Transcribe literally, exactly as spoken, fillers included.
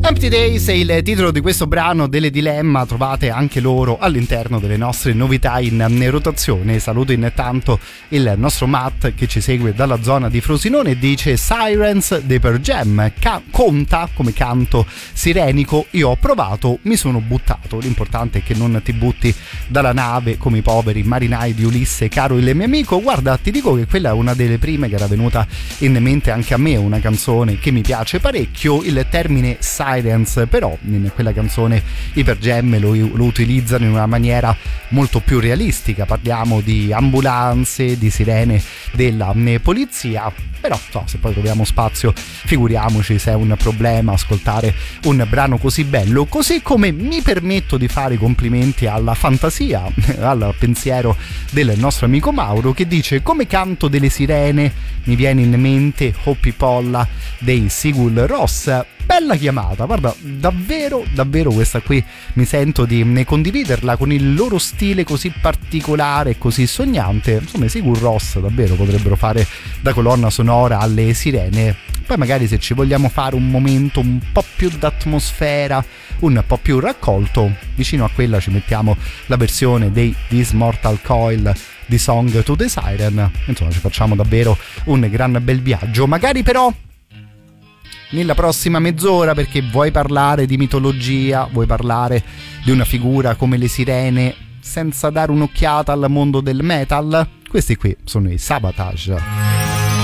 Empty Days è il titolo di questo brano delle Dilemma, trovate anche loro all'interno delle nostre novità in rotazione. Saluto intanto il nostro Matt che ci segue dalla zona di Frosinone e dice: Sirens dei Pearl Jam, Ca- conta come canto sirenico, io ho provato, mi sono buttato, l'importante è che non ti butti dalla nave come i poveri marinai di Ulisse, caro il mio amico. Guarda, ti dico che quella è una delle prime che era venuta in mente anche a me, una canzone che mi piace parecchio. Il termine Sirens però in quella canzone i Pearl Jam lo, lo utilizzano in una maniera molto più realistica, parliamo di ambulanze, di sirene della polizia, però so, se poi troviamo spazio figuriamoci se è un problema ascoltare un brano così bello. Così come mi permetto di fare i complimenti alla fantasia, al pensiero del nostro amico Mauro che dice: come canto delle sirene mi viene in mente Hoppy Polla dei Sigur Rós. Bella chiamata, guarda, davvero davvero questa qui mi sento di condividerla con il loro stile così particolare e così sognante. Insomma, i Sigur Rós davvero potrebbero fare da colonna sonora alle sirene. Poi magari se ci vogliamo fare un momento un po' più d'atmosfera, un po' più raccolto, vicino a quella ci mettiamo la versione dei This Mortal Coil di Song to the Siren. Insomma, ci facciamo davvero un gran bel viaggio. Magari però nella prossima mezz'ora, perché vuoi parlare di mitologia, vuoi parlare di una figura come le sirene senza dare un'occhiata al mondo del metal? Questi qui sono i Sabotage.